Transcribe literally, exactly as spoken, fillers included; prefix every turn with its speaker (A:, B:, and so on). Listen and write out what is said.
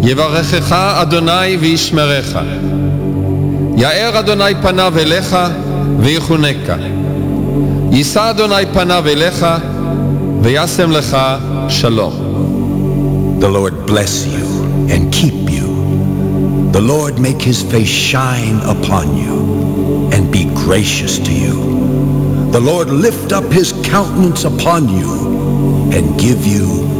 A: יברכך אדוני וישמרך. יאר אדוני פניו אליך ויחונקה. יישא אדוני פניו אליך וישם לך שלום.
B: The Lord bless you and keep you. The Lord make his face shine upon you and be gracious to you. The Lord lift up his countenance upon you and give you